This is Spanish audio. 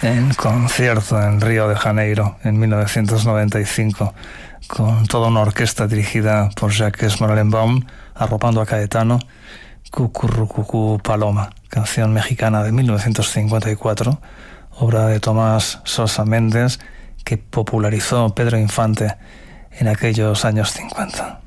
en concierto en Río de Janeiro en 1995, con toda una orquesta dirigida por Jacques Morellenbaum, arropando a Caetano. Cucurrucucú Paloma, canción mexicana de 1954, obra de Tomás Sosa Méndez, que popularizó Pedro Infante en aquellos años 50.